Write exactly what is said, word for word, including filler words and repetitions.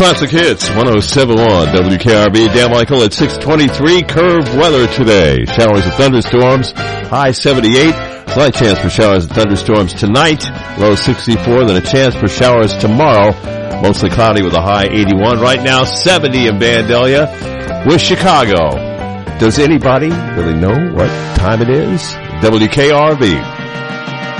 Classic Hits, one oh seven point one W K R B. Dan Michael at six twenty-three. Curved weather today. Showers and thunderstorms. High seventy-eight. Slight chance for showers and thunderstorms tonight. Low sixty-four. Then a chance for showers tomorrow. Mostly cloudy with a high eighty-one. Right now, seventy in Vandalia with Chicago. Does anybody really know what time it is? W K R B.